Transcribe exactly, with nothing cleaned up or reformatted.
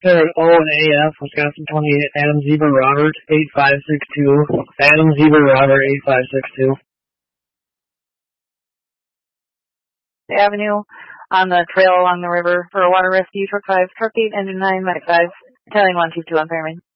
Third O and A F, Wisconsin twenty-eight, Adam Zebra Robert, eight five six two. Adam Zebra Robert, eight five six two. The Avenue on the trail along the river for a water rescue, truck five, truck eight, engine nine, Mike five, Italian one two two on Fairman.